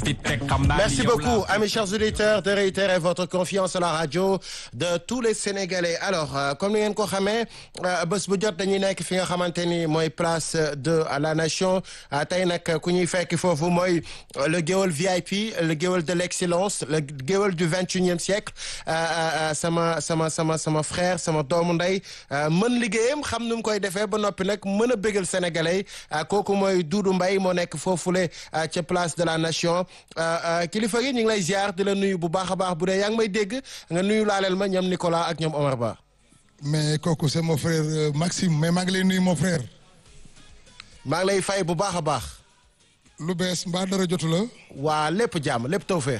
Merci beaucoup, amis chers auditeurs, de réitérer votre confiance à la radio de tous les Sénégalais. Alors, comme ni ngeen ko xamee bés bu jot dañuy nekk fi nga xamante ni mooy place de la nation tey nag ku ñuy fekk foofu mooy le géwël VIP, le géwël de l'excellence, le géwël du 21e siècle sama frère sama doomu ndey mën liggéeyam xam nu mu koy defee ba noppi nag mën a bégal sénégalais kooku mooy Doudou Mbaye moo nekk foofule ca place de la nation kilifa gi ñu ngi lay ziar di la nuyu bu baax a baax bu dee yaa ngi may dégg nga nuyu laaleel ma ñoom Nicolas ak ñoom Omar Ba. mais kooku c'est mon frère Maxime mais maa ngi lay nuyu mon frère. maa ngi lay fay bu baax a baax. lu bees mbaa dara jotu la. waa lépp jàmm lépp tawféex.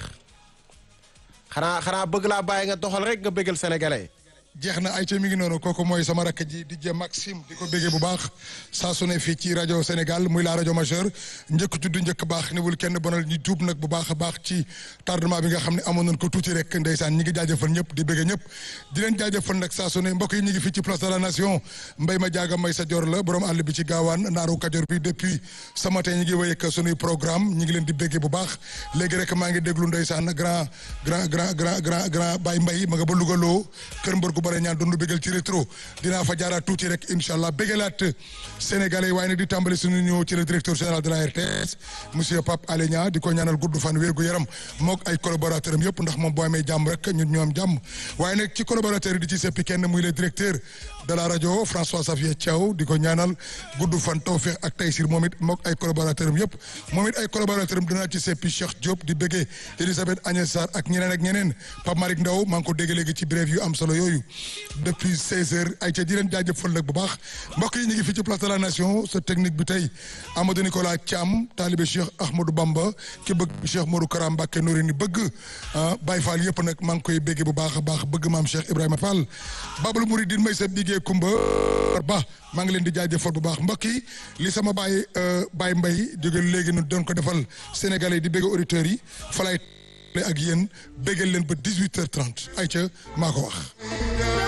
xanaa bëgg laa bàyyi nga doxal rek nga bégal sénégalais. jeex na ay ca mi ngi noonu kooku mooy sama rakk ji DJ Maxime di ko béggee bu baax saa su ne fii ci rajo Sénégal muy la rajo majeure njëkk tudd njëkk baax niwul kenn bonal ñu tuub nag bu baax a baax ci tardement bi nga xam ne amoon nañ ko tuuti rek ndeysaan ñi ngi jaajëfal ñëpp di béggee ñëpp di leen jaajëfal nag saa su ne mbokk yi ñi ngi fii ci place de la nation mbay ma jaaga may sa jor la borom àll bi ci gaawaan naaru kajoor bi depuis ce matin ñi ngi wéy ak sunuy programme ñi ngi leen di béggee bu baax léegi rek maa ngi déglu ndeysaan grand Baye Mbaye ma nga ba Louga loo kër mbër bare ñaan doon bégal ci rétro dinaa fa jaaraat tuuti rek incha allah bégalaat sénégalais waaye nag di tàmbali suñu ñëw ci le directeur général de la RTS monsieur Pape Alé Niang di ko ñaanal gudd fan wér gu yaram mook ay collaborateurs am yëpp ndax moom boo amee jàmm rek ñun ñu am jàmm waaye nag ci collaborateurs yi di ci seppi kenn muy le directeur de la rajo François Xavier Thiaw di ko ñaanal gudd fan tawfeex ak taysir moom it mook ay collaborateurs am yëpp moom it ay collaborateurs am dinaa ci seppi Cheikh Diop di béggee Elisabeth Agnès Sarr ak ñeneen Pape Malick Ndaw maa ngi ko dégg léegi ci brève yu am solo yooyu depuis 16h ay ca di leen jaajëfal nag bu baax mbokk yi ñu ngi fii ci place de la nation sa technique bi tey Amadou Nicolas Thiam taalibe Cheikh Ahmadou Bamba ki bëgg Cheikh Modou Karam Mbacké Nouré ni bëgg Baye Fall yëpp nag maa ngi koy bégge bu baax a baax bëgg maam Cheikh Ibrahima Fall Babal Mouridine may sa bigee Kumba ba maa ngi leen di jaajëfal bu baax mbokk yi li sama Baye Mbaye jóge léegi nu doon ko defal sénégalais di bégge auditeurs yi falay ak yéen béggal leen ba 18h30 ay ca maa ko wax